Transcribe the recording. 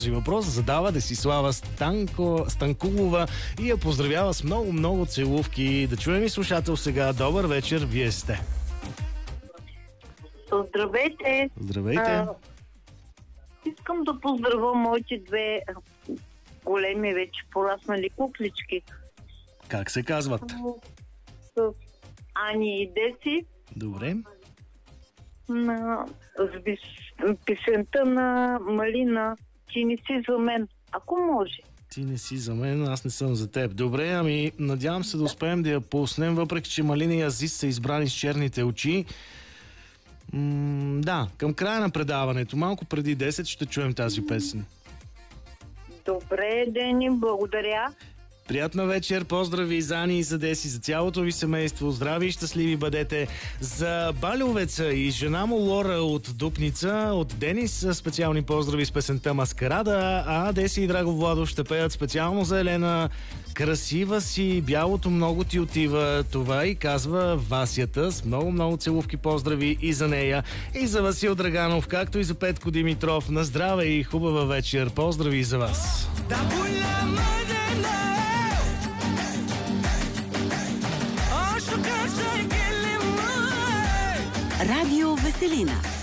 Този въпрос задава Десислава Станкулова и я поздравява с много целувки. Да чуем и слушател сега. Добър вечер, вие сте. Здравейте! Здравейте! Искам да поздравя моите две големи вече пораснали куклички. Как се казват? С Ани и Деси. Добре. С песента на Малина "Ти не си за мен", ако може. Ти не си за мен, аз не съм за теб. Добре, ами надявам се да успеем да я пуснем, въпреки че Малина и Азис са избрани с черните очи. Да, към края на предаването, малко преди 10 ще чуем тази песен. Добре, Дени, благодаря. Приятна вечер, поздрави за Ани и за Деси, за цялото ви семейство, здрави и щастливи бъдете. За Балювеца и жена му Лора от Дупница, от Денис специални поздрави с песента "Маскарада", а Деси и Драго Владо ще пеят специално за Елена "Красива си, бялото много ти отива". Това и казва Васята с много целувки поздрави и за нея, и за Васил Драганов, както и за Петко Димитров. На здраве и хубава вечер, поздрави и за вас. Радио Веселина.